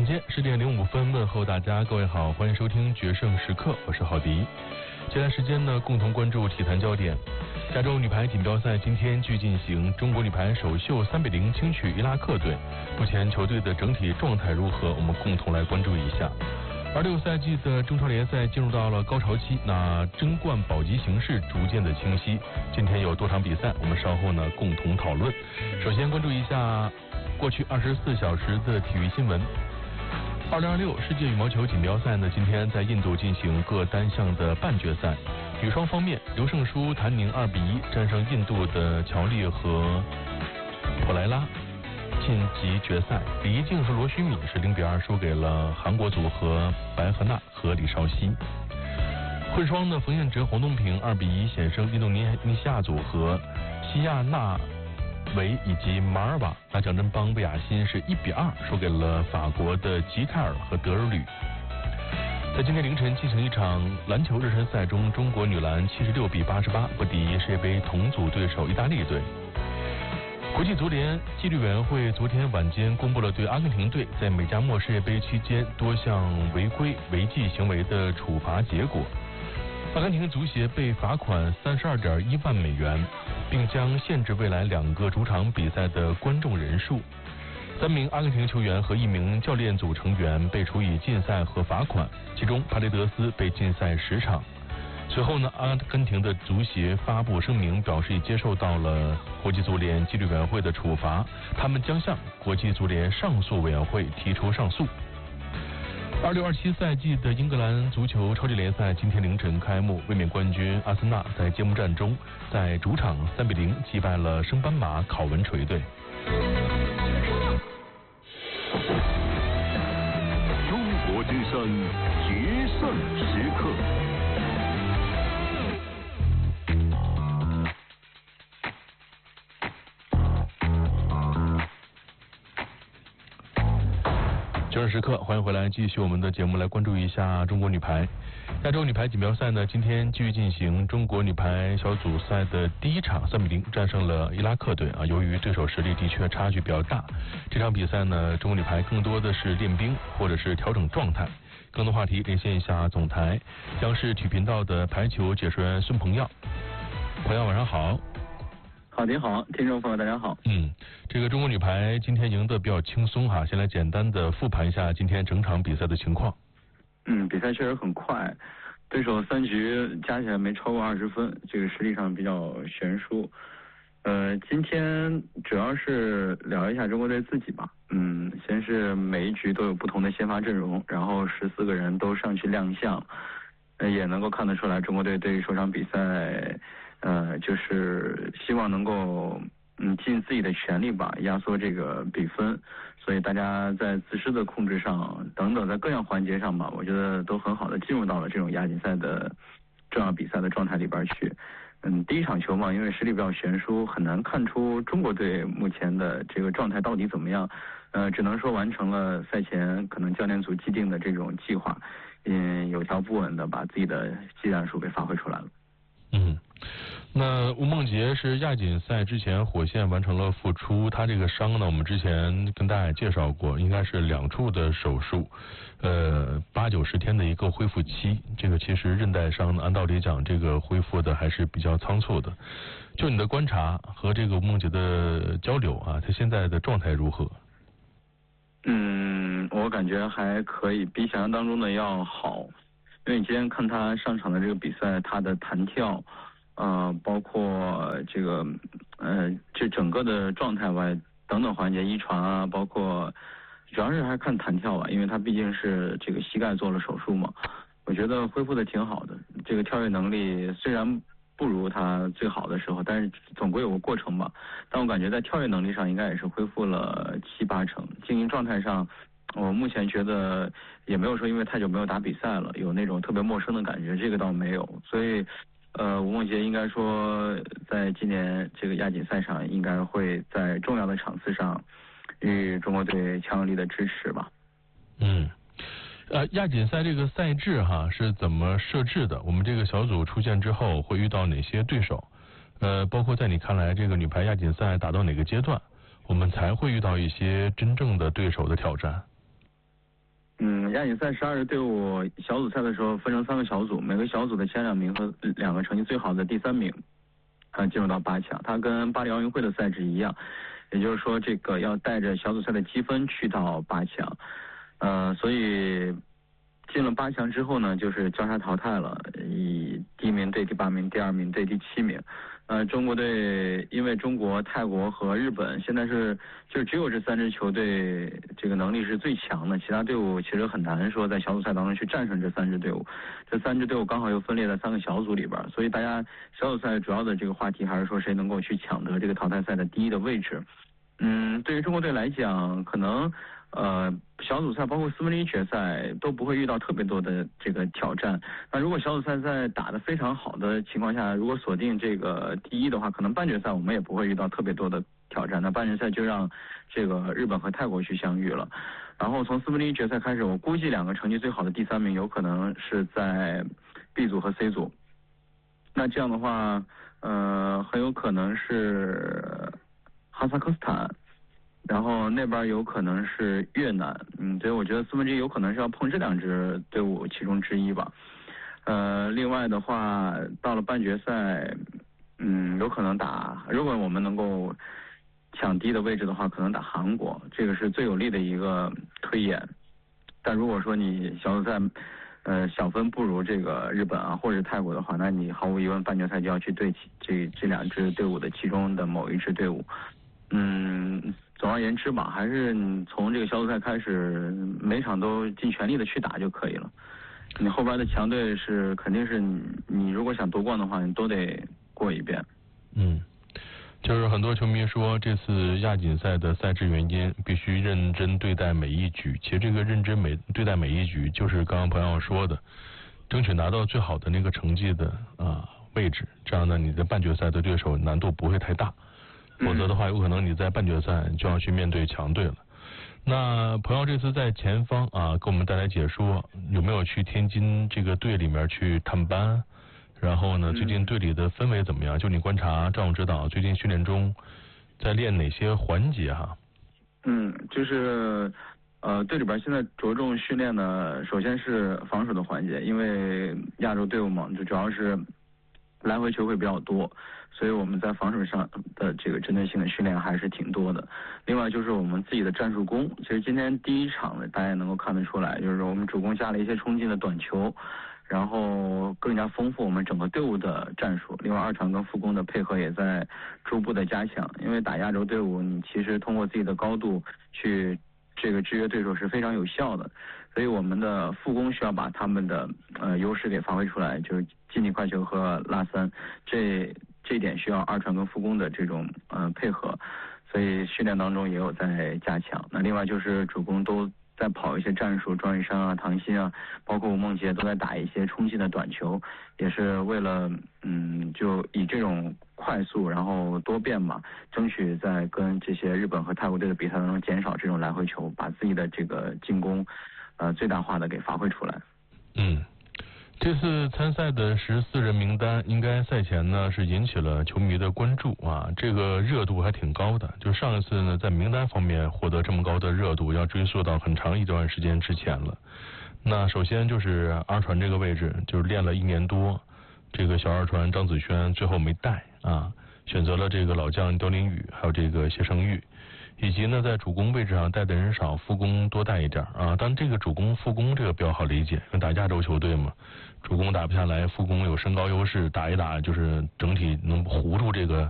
间10:05问候大家，各位好，欢迎收听决胜时刻，我是郝迪。接下来时间呢，共同关注体坛焦点。亚洲女排锦标赛今天继续进行，中国女排首秀3-0轻取伊拉克队，目前球队的整体状态如何？我们共同来关注一下。26赛季的中超联赛进入到了高潮期，那争冠保级形势逐渐的清晰。今天有多场比赛，我们稍后呢共同讨论。首先关注一下过去24小时的体育新闻。2026世界羽毛球锦标赛呢，今天在印度进行各单项的半决赛。女双方面，刘胜书、谭宁2-1战胜印度的乔丽和普莱拉，晋级决赛。李怡静和罗虚米是0-2输给了韩国组合白荷娜和李绍希。混双呢，冯彦哲、黄东萍2-1险胜印度尼西亚组合西亚纳维以及马尔瓦。那蒋振邦、魏雅欣是1-2输给了法国的吉凯尔和德尔吕。在今天凌晨进行一场篮球热身赛中，中国女篮76-88不敌世界杯同组对手意大利队。国际足联纪律委员会昨天晚间公布了对阿根廷队在美加墨世界杯期间多项违规违纪行为的处罚结果。阿根廷足协被罚款32.1万美元，并将限制未来2个主场比赛的观众人数。3名阿根廷球员和1名教练组成员被处以禁赛和罚款，其中帕雷德斯被禁赛10场。随后呢，阿根廷的足协发布声明，表示已接受到了国际足联纪律委员会的处罚，他们将向国际足联上诉委员会提出上诉。26-27赛季的英格兰足球超级联赛今天凌晨开幕，卫冕冠军阿森纳在揭幕战中在主场3-0击败了升班马考文垂队。 中国之声决胜时刻。 决胜时刻，欢迎回来，继续我们的节目，来关注一下中国女排。亚洲女排锦标赛呢，今天继续进行，中国女排小组赛的第一场3-0战胜了伊拉克队啊。由于对手实力的确差距比较大，这场比赛呢，中国女排更多的是练兵或者是调整状态。更多话题连线一下总台，央视体育频道的排球解说员孙鹏耀。朋友晚上好。 好，您好，听众朋友大家好。 这个中国女排今天赢得比较轻松哈，先来简单的复盘一下今天整场比赛的情况。 比赛确实很快，对手3局加起来没超过20分，这个实力上比较悬殊。今天主要是聊一下中国队自己吧。先是每一局都有不同的先发阵容，然后14个人都上去亮相，也能够看得出来中国队对于首场比赛就是希望能够尽自己的全力吧，压缩这个比分，所以大家在自身的控制上等等，在各样环节上吧，我觉得都很好的进入到了这种亚锦赛的重要比赛的状态里边去。第一场球嘛，因为实力比较悬殊，很难看出中国队目前的这个状态到底怎么样。只能说完成了赛前可能教练组既定的这种计划，有条不紊的把自己的技战术给发挥出来了。 那吴梦洁是亚锦赛之前火线完成了复出，他这个伤呢，我们之前跟大家也介绍过，应该是2处的手术，8-9-10天的一个恢复期。这个其实韧带伤呢，按道理讲这个恢复的还是比较仓促的。就你的观察和这个吴梦洁的交流啊，他现在的状态如何？ 我感觉还可以，比想象当中的要好。因为你今天看他上场的这个比赛，他的弹跳包括这个这整个的状态吧，等等环节，遗传啊，包括主要是还看弹跳吧，因为他毕竟是这个膝盖做了手术嘛，我觉得恢复的挺好的。这个跳跃能力虽然不如他最好的时候，但是总归有个过程吧。但我感觉在跳跃能力上应该也是恢复了7-8成，经营状态上我目前觉得也没有说因为太久没有打比赛了有那种特别陌生的感觉，这个倒没有。所以吴梦洁应该说在今年这个亚锦赛上应该会在重要的场次上与中国队强有力的支持吧。 亚锦赛这个赛制哈是怎么设置的？我们这个小组出现之后会遇到哪些对手？包括在你看来这个女排亚锦赛打到哪个阶段，我们才会遇到一些真正的对手的挑战？ 亚锦赛12支队伍小组赛的时候分成3个小组，每个小组的前2名和2个成绩最好的第3名，进入到8强。它跟巴黎奥运会的赛制一样，也就是说这个要带着小组赛的积分去到8强。所以进了8强之后呢，就是交叉淘汰了，以第1名对第8名，第2名对第7名。中国队因为中国、泰国和日本现在就只有这3支球队这个能力是最强的，其他队伍其实很难说在小组赛当中去战胜这3支队伍。这3支队伍刚好又分裂在3个小组里边，所以大家小组赛主要的这个话题还是说谁能够去抢得这个淘汰赛的第1的位置。对于中国队来讲，可能小组赛包括4分之1决赛都不会遇到特别多的这个挑战。那如果小组赛在打得非常好的情况下，如果锁定这个第1的话，可能半决赛我们也不会遇到特别多的挑战。那半决赛就让这个日本和泰国去相遇了。然后从4分之1决赛开始，我估计2个成绩最好的第3名有可能是在 B 组和 C 组。那这样的话，很有可能是哈萨克斯坦。然后那边有可能是越南，所以我觉得4分之1有可能是要碰这2支队伍其中之一吧。另外的话，到了半决赛，有可能如果我们能够抢第1的位置的话，可能打韩国，这个是最有利的一个推演。但如果说你小组赛小分不如这个日本啊或者泰国的话，那你毫无疑问半决赛就要去对这2支队伍的其中的某一支队伍。总而言之吧，还是你从这个小组赛开始，每场都尽全力的去打就可以了。你后边的强队肯定是你如果想夺冠的话，你都得过一遍。 就是很多球迷说这次亚锦赛的赛制原因必须认真对待每一局，其实这个认真对待每一局就是刚刚朋友说的，争取拿到最好的那个成绩的位置，这样呢你的半决赛的对手难度不会太大。否则的话，有可能你在半决赛就要去面对强队了。那朋友这次在前方给我们带来解说，有没有去天津这个队里面去探班？然后呢，最近队里的氛围怎么样？就你观察赵勇指导最近训练中在练哪些环节哈？ 就是队里边现在着重训练的，首先是防守的环节，因为亚洲队伍嘛，就主要是来回球会比较多，所以我们在防守上的这个针对性的训练还是挺多的。另外就是我们自己的战术攻，其实今天第1场呢，大家也能够看得出来，就是我们主攻加了一些冲劲的短球，然后更加丰富我们整个队伍的战术。另外2场跟副攻的配合也在逐步的加强，因为打亚洲队伍，你其实通过自己的高度去这个制约对手是非常有效的，所以我们的副攻需要把他们的优势给发挥出来，就是近地快球和拉三，这一点需要2传跟副攻的这种配合，所以训练当中也有在加强。那另外就是主攻都在跑一些战术，庄宇珊啊、唐鑫啊，包括吴梦洁都在打一些冲劲的短球，也是为了就以这种快速然后多变嘛，争取在跟这些日本和泰国队的比赛当中减少这种来回球，把自己的这个进攻最大化的给发挥出来。 这次参赛的14人名单，应该赛前呢是引起了球迷的关注这个热度还挺高的。就上一次呢，在名单方面获得这么高的热度，要追溯到很长一段时间之前了。那首先就是2传这个位置，就是练了1年多，这个小2传张子萱最后没带选择了这个老将刁琳宇，还有这个谢胜玉。以及呢，在主攻位置上带的人少，副攻多带一点当然这个主攻副攻这个比较好理解，因为打亚洲球队嘛，主攻打不下来，副攻有身高优势，打一打就是整体能糊住这个